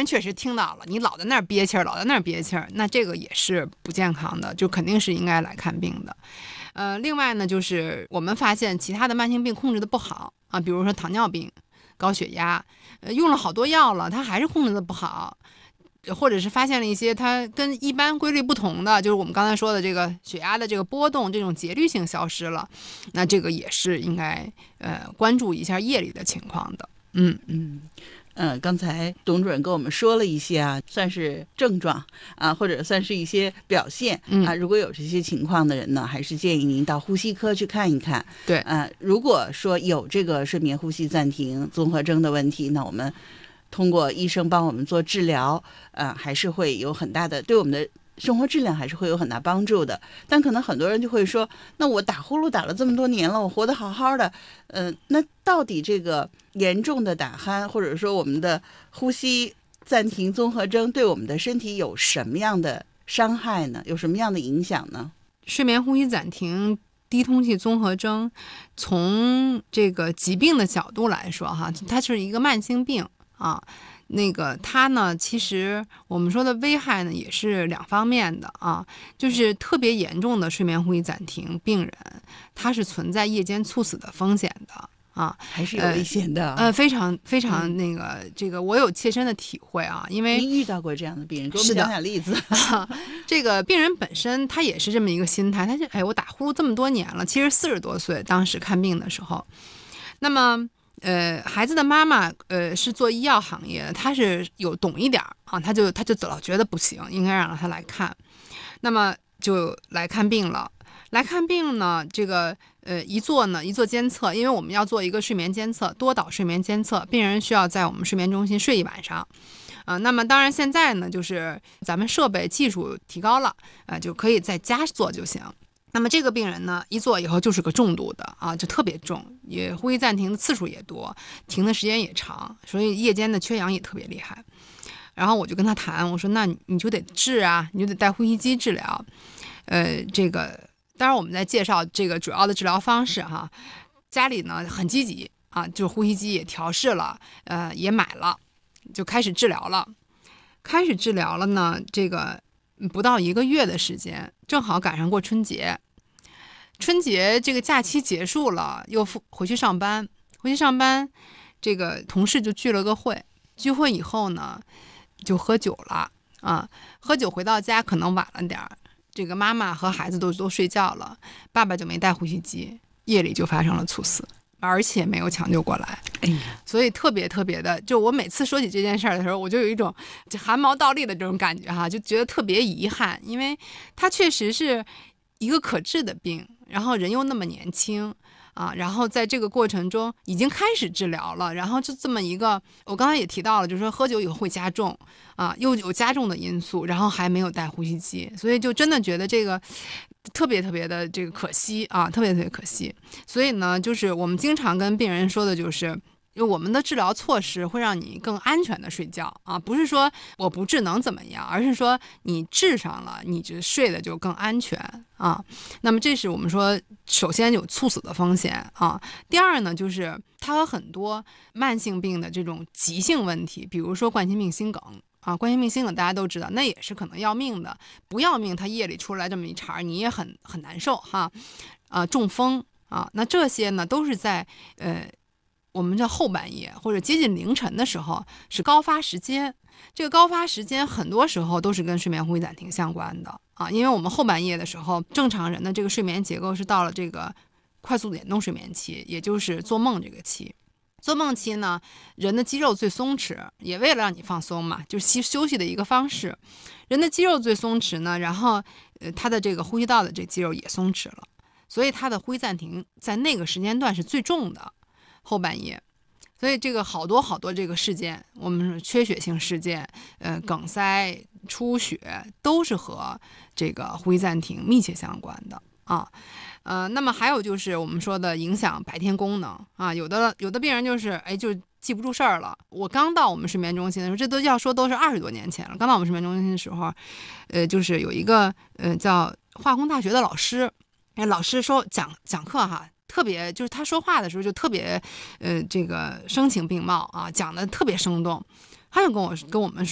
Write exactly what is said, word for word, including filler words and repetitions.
人确实听到了，你老在那儿憋气儿，老在那儿憋气儿，那这个也是不健康的，就肯定是应该来看病的。呃，另外呢，就是我们发现其他的慢性病控制的不好啊，比如说糖尿病、高血压，呃，用了好多药了，它还是控制的不好。或者是发现了一些它跟一般规律不同的，就是我们刚才说的这个血压的这个波动，这种节律性消失了，那这个也是应该呃关注一下夜里的情况的。嗯嗯。嗯，刚才董主任跟我们说了一些啊，算是症状啊，或者算是一些表现啊。如果有这些情况的人呢，还是建议您到呼吸科去看一看。 对， 啊，如果说有这个睡眠呼吸暂停综合征的问题，那我们通过医生帮我们做治疗，呃，还是会有很大的对我们的生活质量还是会有很大帮助的。但可能很多人就会说，那我打呼噜打了这么多年了，我活得好好的，嗯、呃，那到底这个严重的打鼾，或者说我们的呼吸暂停综合征对我们的身体有什么样的伤害呢？有什么样的影响呢？ 睡眠呼吸暂停低通气综合征，从这个疾病的角度来说哈，它是一个慢性病啊。那个它呢，其实我们说的危害呢也是两方面的啊，就是特别严重的睡眠呼吸暂停病人，它是存在夜间猝死的风险的啊， 还是有危险的。 呃，呃非常非常那个、嗯、这个我有切身的体会啊，因为您遇到过这样的病人，给我们讲讲例子。 这个病人本身他也是这么一个心态，他就哎，我打呼噜这么多年了，其实四十多岁当时看病的时候，那么。呃，孩子的妈妈呃是做医药行业的，她是有懂一点啊，她就她就老觉得不行，应该让她来看，那么就来看病了。来看病呢，这个呃一做呢一做监测，因为我们要做一个睡眠监测，多导睡眠监测，病人需要在我们睡眠中心睡一晚上。啊、呃，那么当然现在呢，就是咱们设备技术提高了，呃，就可以在家做就行。那么这个病人呢，一做以后就是个重度的啊，就特别重，也呼吸暂停的次数也多，停的时间也长，所以夜间的缺氧也特别厉害。然后我就跟他谈，我说那你就得治啊，你就得带呼吸机治疗。呃，这个当然我们在介绍这个主要的治疗方式哈，家里呢很积极啊，就呼吸机也调试了，呃，也买了，就开始治疗了。开始治疗了呢，这个不到一个月的时间，正好赶上过春节。春节这个假期结束了，又回去上班，回去上班，这个同事就聚了个会，聚会以后呢，就喝酒了啊，喝酒回到家可能晚了点儿，这个妈妈和孩子都都睡觉了，爸爸就没带呼吸机，夜里就发生了猝死，而且没有抢救过来。哎呀，所以特别特别的，就我每次说起这件事儿的时候，我就有一种就汗毛倒立的这种感觉哈，就觉得特别遗憾，因为它确实是一个可治的病，然后人又那么年轻啊，然后在这个过程中已经开始治疗了，然后就这么一个，我刚才也提到了，就是说喝酒以后会加重啊，又有加重的因素，然后还没有带呼吸机，所以就真的觉得这个特别特别的这个可惜啊，特别特别可惜。所以呢，就是我们经常跟病人说的就是。就我们的治疗措施会让你更安全的睡觉啊，不是说我不治能怎么样，而是说你治上了，你就睡的就更安全啊。那么这是我们说，首先有猝死的风险啊。第二呢，就是它和很多慢性病的这种急性问题，比如说冠心病、心梗啊，冠心病、心梗大家都知道，那也是可能要命的。不要命，它夜里出来这么一茬，你也很很难受哈。啊，中风啊，那这些呢都是在呃。我们叫后半夜或者接近凌晨的时候是高发时间，这个高发时间很多时候都是跟睡眠呼吸暂停相关的啊，因为我们后半夜的时候，正常人的这个睡眠结构是到了这个快速眼动睡眠期，也就是做梦这个期。做梦期呢，人的肌肉最松弛，也为了让你放松嘛，就是休息的一个方式。人的肌肉最松弛呢，然后呃，他的这个呼吸道的这肌肉也松弛了，所以他的呼吸暂停在那个时间段是最重的。后半夜，所以这个好多好多这个事件，我们说缺血性事件，呃，梗塞、出血，都是和这个呼吸暂停密切相关的啊。呃，那么还有就是我们说的影响白天功能啊，有的有的病人就是哎就记不住事儿了。我刚到我们睡眠中心的时候，这都要说都是二十多年前了。刚到我们睡眠中心的时候，呃，就是有一个呃叫化工大学的老师，哎，老师说讲讲课哈。特别就是他说话的时候就特别，呃，这个声情并茂啊，讲的特别生动。他就跟我跟我们说。